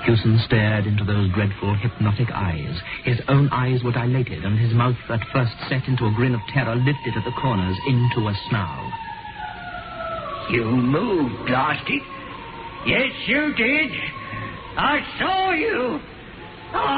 Hewson stared into those dreadful, hypnotic eyes. His own eyes were dilated, and his mouth, at first set into a grin of terror, lifted at the corners into a snarl. You moved, Blasty. Yes, you did. I saw you.